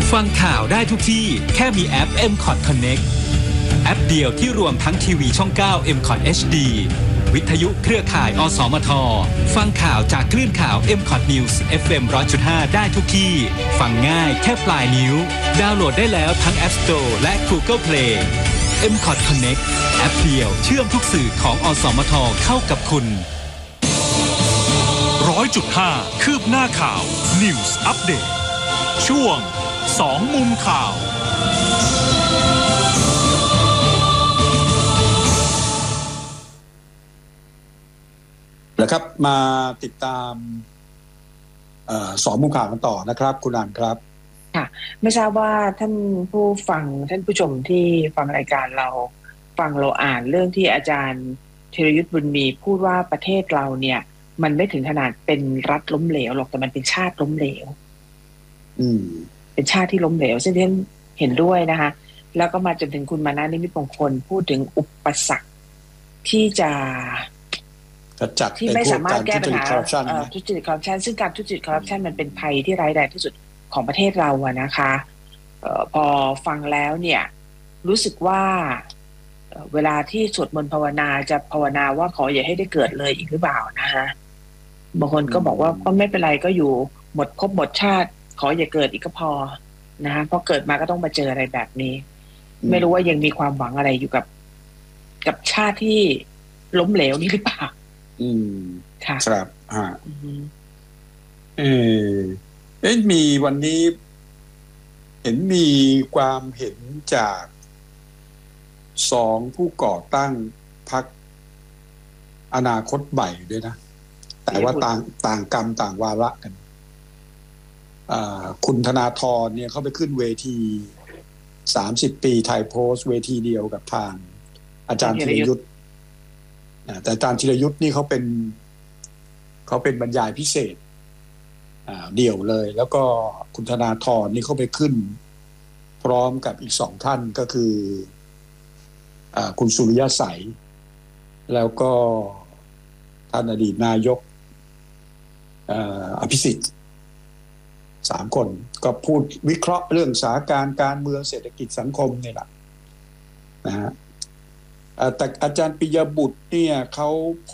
ฟังข่าวได้ทุกที่แค่มีแอป MCOT Connect แอปเดียวที่รวมทั้งทีวีช่อง 9 MCOT HD วิทยุเครือข่ายอสมทฟังข่าวจากคลื่นข่าว MCOT News FM 100.5 ได้ทุกที่ฟังง่ายแค่ปลายนิ้วดาวน์โหลดได้แล้วทั้ง App Store และ Google Play MCOT Connect แอปเดียวเชื่อมทุกสื่อของอสมทเข้ากับคุณ 100.5 คืบหน้าข่าว News Update ช่วง2มุมข่าวนะครับมาติดตาม2มุมข่าวกันต่อนะครับคุณอันครับค่ะไม่ทราบว่าท่านผู้ฟังท่านผู้ชมที่ฟังรายการเราฟังเราอ่านเรื่องที่อาจารย์ธีรยุทธบุญมีพูดว่าประเทศเราเนี่ยมันไม่ถึงขนาดเป็นรัฐล้มเหลวหรอกแต่มันเป็นชาติล้มเหลวเป็นชาติที่ล้มเหลวซึ่งท่านเห็นด้วยนะคะแล้วก็มาจนถึงคุณมานะนิมิตมงคลพูดถึงอุปสรรคที่จะที่ไม่สามารถแก้ปัญหาทุจริตคอร์รัปชันซึ่งการทุจริตคอร์รัปชันมันเป็นภัยที่ร้ายแรงที่สุดของประเทศเราอะนะคะพอฟังแล้วเนี่ยรู้สึกว่าเวลาที่สวดมนต์ภาวนาจะภาวนาว่าขออย่าให้ได้เกิดเลยอีกหรือเปล่านะคะบางคนก็บอกว่าก็ไม่เป็นไรก็อยู่หมดภพหมดชาติขออย่าเกิดอีกก็พอนะคะเพราะเกิดมาก็ต้องมาเจออะไรแบบนี้ไม่รู้ว่ายังมีความหวังอะไรอยู่กับชาติที่ล้มเหลวนี้หรือเปล่าค่ะครับมีวันนี้เห็นมีความเห็นจาก2ผู้ก่อตั้งพรรคอนาคตใหม่ด้วยนะแต่ว่าต่างกรรมต่างวาระกันคุณธนาธรเนี่ยเขาไปขึ้นเวที30ปีไทยโพสต์เวทีเดียวกับทางอาจารย์ธีรยุทธแต่อาจารย์ธีรยุทธนี่เขาเป็นบรรยายพิเศษเดี่ยวเลยแล้วก็คุณธนาธรนี่เขาไปขึ้นพร้อมกับอีก2ท่านก็คือคุณสุริยะใสแล้วก็ท่านอดีตนายกอภิสิทธิ์3คนก็พูดวิเคราะห์เรื่องสถานการณ์การเมืองเศรษฐกิจสังคมนี่แหละนะฮะแต่อาจารย์ปิยบุตรเนี่ยเขาโพ